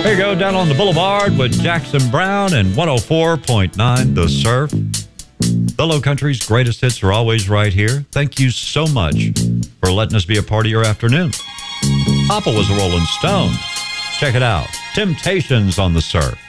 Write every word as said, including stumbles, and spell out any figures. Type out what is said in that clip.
There you go, down on the boulevard with Jackson Brown and one oh four point nine The Surf. The Low Country's greatest hits are always right here. Thank you so much for letting us be a part of your afternoon. Papa was a Rolling Stone. Check it out. Temptations on The Surf.